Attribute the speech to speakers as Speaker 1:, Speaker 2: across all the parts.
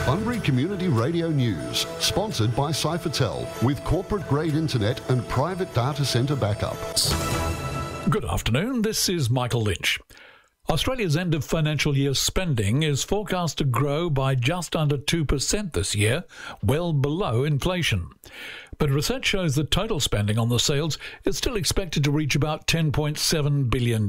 Speaker 1: Bunbury Community Radio News, sponsored by Cyphertel, with corporate-grade internet and private data centre backup.
Speaker 2: Good afternoon, this is Michael Lynch. Australia's end of financial year spending is forecast to grow by just under 2% this year, well below inflation. But research shows that total spending on the sales is still expected to reach about $10.7 billion.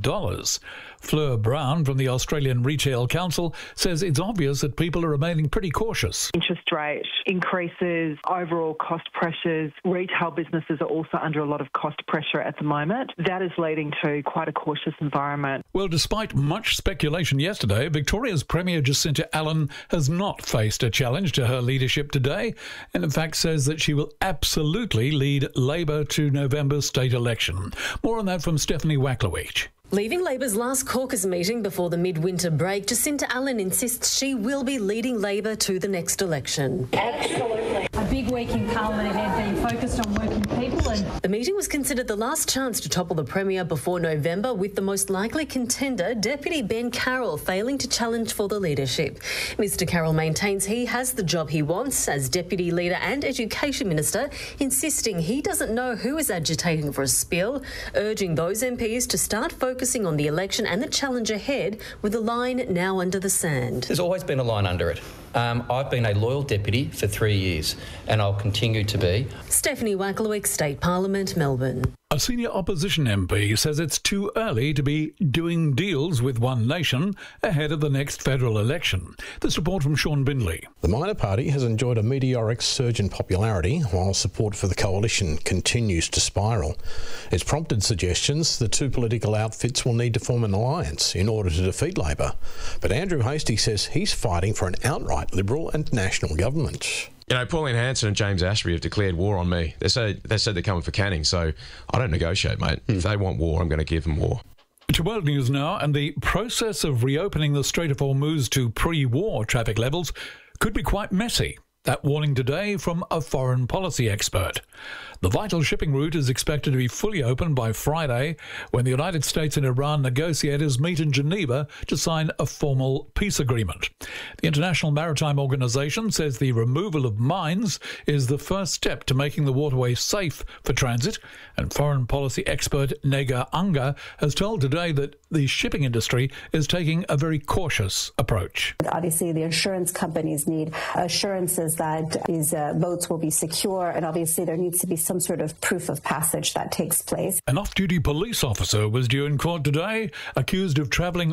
Speaker 2: Fleur Brown from the Australian Retail Council says it's obvious that people are remaining pretty cautious.
Speaker 3: Interest rate increases, overall cost pressures. Retail businesses are also under a lot of cost pressure at the moment. That is leading to quite a cautious environment.
Speaker 2: Well, despite much speculation yesterday, Victoria's Premier Jacinta Allen has not faced a challenge to her leadership today, and in fact says that she will absolutely lead Labor to November's state election. More on that from Stephanie Waklowicz.
Speaker 4: Leaving Labor's last caucus meeting before the midwinter break, Jacinta Allen insists she will be leading Labor to the next election.
Speaker 5: Absolutely. A big week in Parliament ahead being focused on working people.
Speaker 4: The meeting was considered the last chance to topple the Premier before November, with the most likely contender, Deputy Ben Carroll, failing to challenge for the leadership. Mr Carroll maintains he has the job he wants as Deputy Leader and Education Minister, insisting he doesn't know who is agitating for a spill, urging those MPs to start focusing on the election and the challenge ahead, with the line now under the sand.
Speaker 6: There's always been a line under it. I've been a loyal deputy for 3 years and I'll continue to be.
Speaker 4: Stephanie Waklowicz, State Parliament, Melbourne.
Speaker 2: A senior opposition MP says it's too early to be doing deals with One Nation ahead of the next federal election. This report from Sean Bindley.
Speaker 7: The minor party has enjoyed a meteoric surge in popularity while support for the coalition continues to spiral. It's prompted suggestions the two political outfits will need to form an alliance in order to defeat Labor. But Andrew Hastie says he's fighting for an outright Liberal and national government.
Speaker 8: You know, Pauline Hanson and James Ashby have declared war on me. They said they're coming for Canning, so I don't negotiate, mate. If they want war, I'm going to give them war.
Speaker 2: To world news now, and the process of reopening the Strait of Hormuz to pre-war traffic levels could be quite messy. That warning today from a foreign policy expert. The vital shipping route is expected to be fully open by Friday when the United States and Iran negotiators meet in Geneva to sign a formal peace agreement. The International Maritime Organization says the removal of mines is the first step to making the waterway safe for transit, and foreign policy expert Nega Anga has told today that the shipping industry is taking a very cautious approach.
Speaker 9: Obviously, the insurance companies need assurances that these boats will be secure, and obviously there needs to be some sort of proof of passage that takes place.
Speaker 2: An off-duty police officer was due in court today, accused of travelling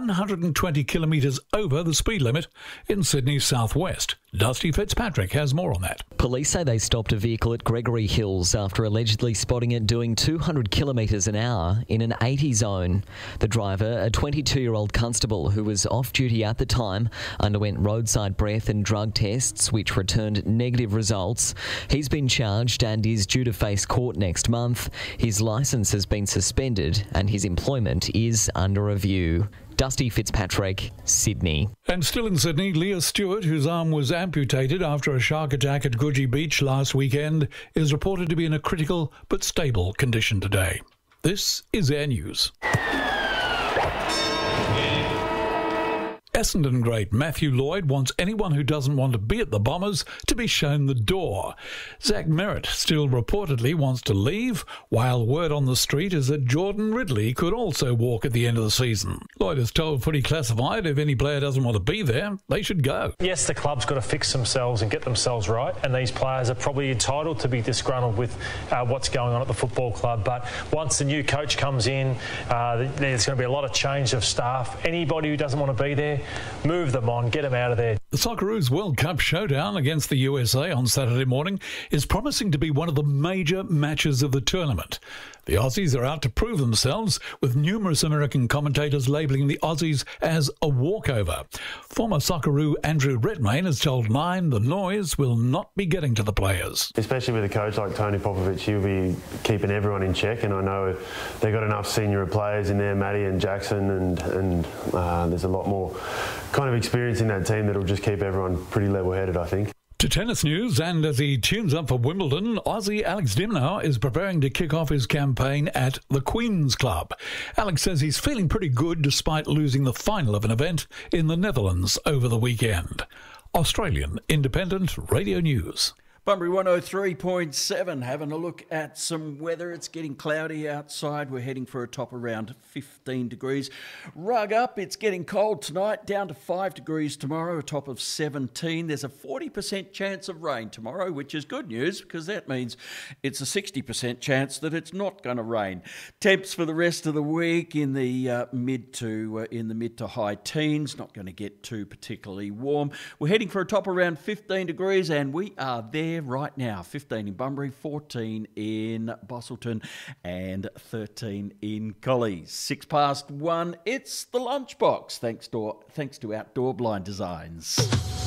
Speaker 2: 120 kilometres over the speed limit in Sydney's southwest. Dusty Fitzpatrick has more on that.
Speaker 10: Police say they stopped a vehicle at Gregory Hills after allegedly spotting it doing 200 kilometres an hour in an 80 zone. The driver, a 22-year-old constable who was off-duty at the time, underwent roadside breath and drug tests which returned negative results. He's been charged and is due to face court next month. His licence has been suspended and his employment is under review. Dusty Fitzpatrick, Sydney.
Speaker 2: And still in Sydney, Leah Stewart, whose arm was amputated after a shark attack at Coogee Beach last weekend, is reported to be in a critical but stable condition today. This is Air News. Essendon great Matthew Lloyd wants anyone who doesn't want to be at the Bombers to be shown the door. Zach Merritt still reportedly wants to leave, while word on the street is that Jordan Ridley could also walk at the end of the season. Lloyd has told Footy Classified if any player doesn't want to be there, they should go.
Speaker 11: Yes, the club's got to fix themselves and get themselves right, and these players are probably entitled to be disgruntled with what's going on at the football club. But once the new coach comes in, there's going to be a lot of change of staff. Anybody who doesn't want to be there, move them on, get them out of there.
Speaker 2: The Socceroos World Cup showdown against the USA on Saturday morning is promising to be one of the major matches of the tournament. The Aussies are out to prove themselves, with numerous American commentators labelling the Aussies as a walkover. Former Socceroo Andrew Redmayne has told Nine the noise will not be getting to the players.
Speaker 12: Especially with a coach like Tony Popovic, he'll be keeping everyone in check, and I know they've got enough senior players in there, Matty and Jackson, and there's a lot more kind of experience in that team that'll just keep everyone pretty level-headed, I think.
Speaker 2: To tennis news, and as he tunes up for Wimbledon, Aussie Alex de Minaur is preparing to kick off his campaign at the Queen's Club. Alex says he's feeling pretty good despite losing the final of an event in the Netherlands over the weekend. Australian Independent Radio News.
Speaker 13: Bunbury 103.7, having a look at some weather. It's getting cloudy outside. We're heading for a top around 15 degrees. Rug up, it's getting cold tonight, down to 5 degrees tomorrow, a top of 17. There's a 40% chance of rain tomorrow, which is good news because that means it's a 60% chance that it's not going to rain. Temps for the rest of the week in the mid to high teens, not going to get too particularly warm. We're heading for a top around 15 degrees and we are there right now. 15 in Bunbury, 14 in Busselton and 13 in Collies. 6 past 1, it's the Lunchbox, thanks to Outdoor Blind Designs.